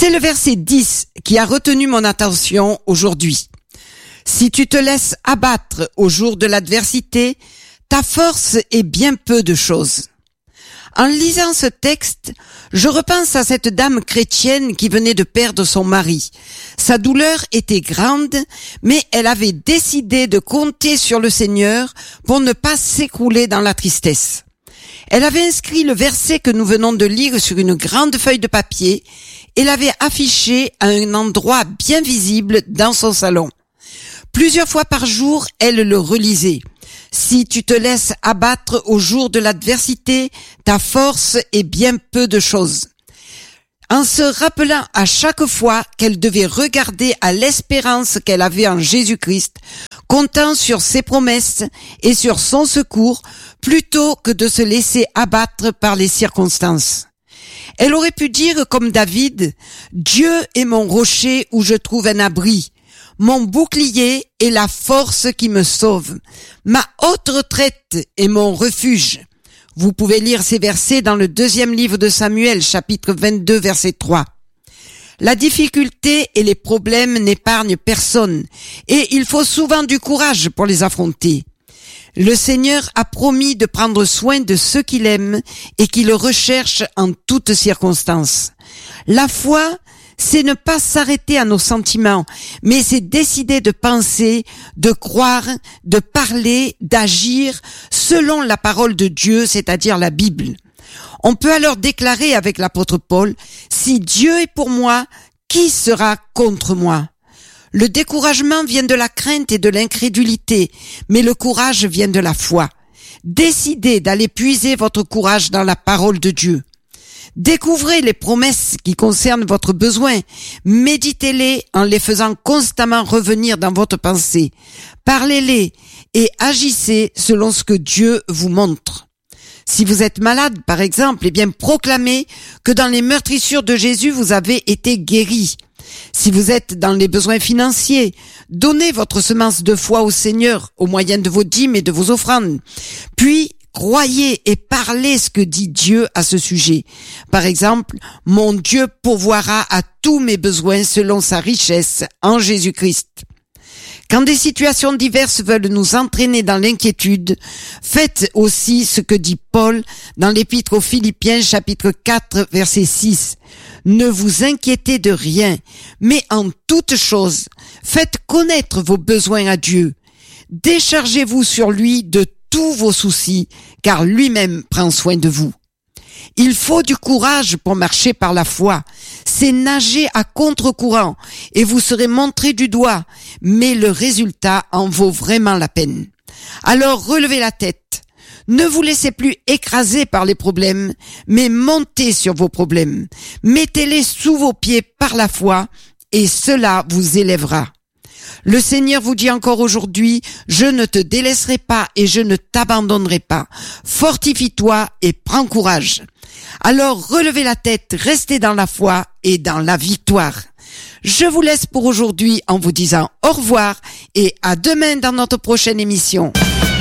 C'est le verset 10 qui a retenu mon attention aujourd'hui. Si tu te laisses abattre au jour de l'adversité, ta force est bien peu de choses. En lisant ce texte, je repense à cette dame chrétienne qui venait de perdre son mari. Sa douleur était grande, mais elle avait décidé de compter sur le Seigneur pour ne pas s'écrouler dans la tristesse. Elle avait inscrit le verset que nous venons de lire sur une grande feuille de papier et l'avait affiché à un endroit bien visible dans son salon. Plusieurs fois par jour, elle le relisait. Si tu te laisses abattre au jour de l'adversité, ta force est bien peu de choses. En se rappelant à chaque fois qu'elle devait regarder à l'espérance qu'elle avait en Jésus-Christ, comptant sur ses promesses et sur son secours, plutôt que de se laisser abattre par les circonstances. Elle aurait pu dire comme David, « Dieu est mon rocher où je trouve un abri. Mon bouclier est la force qui me sauve. Ma haute retraite est mon refuge. » Vous pouvez lire ces versets dans le 2e livre de Samuel, chapitre 22, verset 3. La difficulté et les problèmes n'épargnent personne, et il faut souvent du courage pour les affronter. Le Seigneur a promis de prendre soin de ceux qu'il aime et qui le recherchent en toutes circonstances. La foi, c'est ne pas s'arrêter à nos sentiments, mais c'est décider de penser, de croire, de parler, d'agir selon la parole de Dieu, c'est-à-dire la Bible. On peut alors déclarer avec l'apôtre Paul, « Si Dieu est pour moi, qui sera contre moi ?» Le découragement vient de la crainte et de l'incrédulité, mais le courage vient de la foi. Décidez d'aller puiser votre courage dans la parole de Dieu. Découvrez les promesses qui concernent votre besoin, méditez-les en les faisant constamment revenir dans votre pensée. Parlez-les et agissez selon ce que Dieu vous montre. Si vous êtes malade, par exemple, eh bien proclamez que dans les meurtrissures de Jésus, vous avez été guéri. Si vous êtes dans les besoins financiers, donnez votre semence de foi au Seigneur au moyen de vos dîmes et de vos offrandes. Puis, croyez et parlez ce que dit Dieu à ce sujet. Par exemple, « Mon Dieu pourvoira à tous mes besoins selon sa richesse en Jésus-Christ ». Quand des situations diverses veulent nous entraîner dans l'inquiétude, faites aussi ce que dit Paul dans l'épître aux Philippiens chapitre 4 verset 6. Ne vous inquiétez de rien, mais en toute chose, faites connaître vos besoins à Dieu. Déchargez-vous sur lui de tous vos soucis, car lui-même prend soin de vous. Il faut du courage pour marcher par la foi. C'est nager à contre-courant et vous serez montré du doigt, mais le résultat en vaut vraiment la peine. Alors relevez la tête. Ne vous laissez plus écraser par les problèmes, mais montez sur vos problèmes. Mettez-les sous vos pieds par la foi et cela vous élèvera. Le Seigneur vous dit encore aujourd'hui, je ne te délaisserai pas et je ne t'abandonnerai pas. Fortifie-toi et prends courage. Alors relevez la tête, restez dans la foi et dans la victoire. Je vous laisse pour aujourd'hui en vous disant au revoir et à demain dans notre prochaine émission.